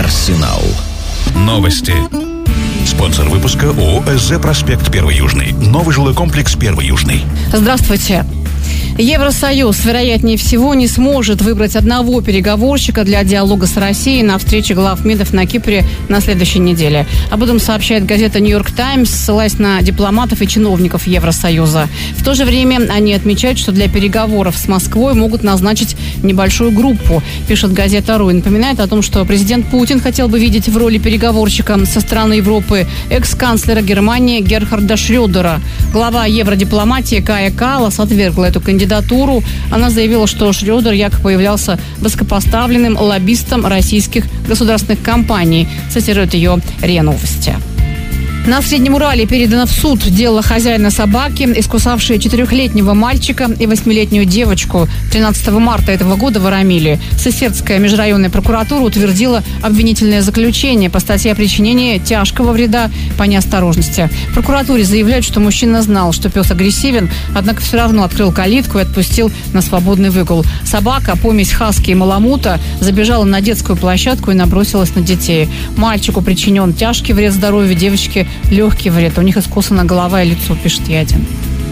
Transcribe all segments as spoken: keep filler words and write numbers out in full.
Арсенал. Новости. Спонсор выпуска ООО «СЗ Проспект Первый Южный». Новый жилой комплекс Первый Южный. Здравствуйте. Евросоюз, вероятнее всего, не сможет выбрать одного переговорщика для диалога с Россией на встрече глав МИДов на Кипре на следующей неделе. Об этом сообщает газета «Нью-Йорк Таймс», ссылаясь на дипломатов и чиновников Евросоюза. В то же время они отмечают, что для переговоров с Москвой могут назначить небольшую группу, пишет газета «Ру». И напоминает о том, что президент Путин хотел бы видеть в роли переговорщика со стороны Европы экс-канцлера Германии Герхарда Шрёдера. Глава евродипломатии Кая Каллас отвергла эту кандидатуру. Она заявила, что Шрёдер якобы являлся высокопоставленным лоббистом российских государственных компаний, цитирует ее РИА Новости. На Среднем Урале передано в суд дело хозяина собаки, искусавшей четырехлетнего мальчика и восьмилетнюю девочку. тринадцатого марта этого года в Арамиле Сысердская межрайонная прокуратура утвердила обвинительное заключение по статье о причинении тяжкого вреда по неосторожности. В прокуратуре заявляют, что мужчина знал, что пес агрессивен, однако все равно открыл калитку и отпустил на свободный выгул. Собака, помесь хаски и маламута, забежала на детскую площадку и набросилась на детей. Мальчику причинен тяжкий вред здоровью, девочке легкий вред. У них искусана голова и лицо, пишет Ядин.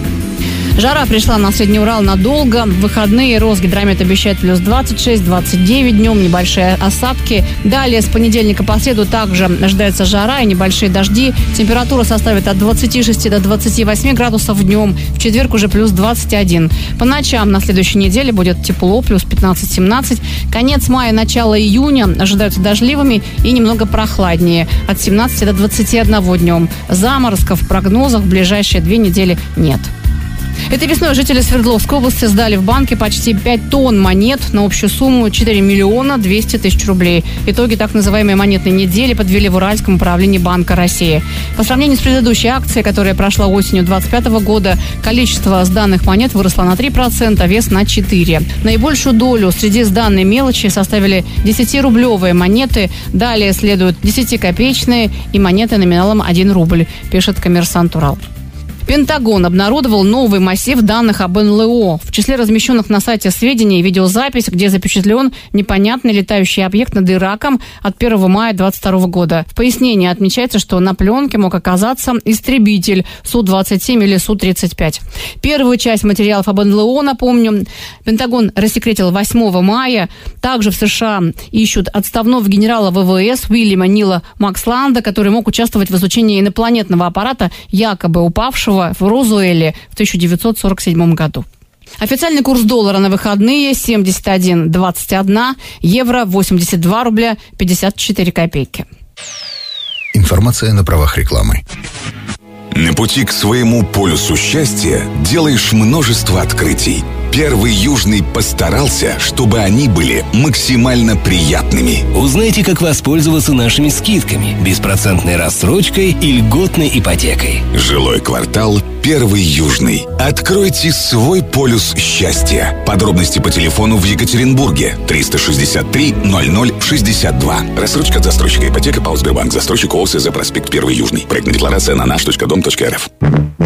Жара пришла на Средний Урал надолго. В выходные Росгидромет обещает плюс двадцать шесть - двадцать девять днем, небольшие осадки. Далее с понедельника по среду также ожидается жара и небольшие дожди. Температура составит от двадцати шести до двадцати восьми градусов днем. В четверг уже плюс двадцать один. По ночам на следующей неделе будет тепло, плюс пятнадцать - семнадцать. Конец мая, начало июня ожидаются дождливыми и немного прохладнее. От семнадцати до двадцати одного днем. Заморозков в прогнозах в ближайшие две недели нет. Этой весной жители Свердловской области сдали в банке почти пять тонн монет на общую сумму четыре миллиона двести тысяч рублей. Итоги так называемой монетной недели подвели в Уральском управлении Банка России. По сравнению с предыдущей акцией, которая прошла осенью двадцать пятого года, количество сданных монет выросло на три процента, вес на четыре процента. Наибольшую долю среди сданной мелочи составили десятирублевые монеты. Далее следуют десятикопеечные и монеты номиналом один рубль, пишет «Коммерсант Урал». Пентагон обнародовал новый массив данных об эн эл о. В числе размещенных на сайте сведений видеозапись, где запечатлен непонятный летающий объект над Ираком от первого мая двадцать второго года. В пояснении отмечается, что на пленке мог оказаться истребитель Су двадцать семь или Су тридцать пять. Первую часть материалов об эн эл о, напомню, Пентагон рассекретил восьмого мая. Также в США ищут отставного генерала вэ вэ эс Уильяма Нила Максланда, который мог участвовать в изучении инопланетного аппарата, якобы упавшего в Розуэле в тысяча девятьсот сорок седьмом году. Официальный курс доллара на выходные семьдесят один двадцать один, евро восемьдесят два рубля пятьдесят четыре копейки. Информация на правах рекламы. На пути к своему полюсу счастья делаешь множество открытий. Первый Южный постарался, чтобы они были максимально приятными. Узнайте, как воспользоваться нашими скидками, беспроцентной рассрочкой и льготной ипотекой. Жилой квартал Первый Южный. Откройте свой полюс счастья. Подробности по телефону в Екатеринбурге триста шестьдесят три ноль ноль шестьдесят два. Рассрочка от застройщика ипотека ПАО Сбербанк. Застройщик ООО «СЗ Проспект Первый Южный». Проектная декларация на наш точка дом точка эр эф.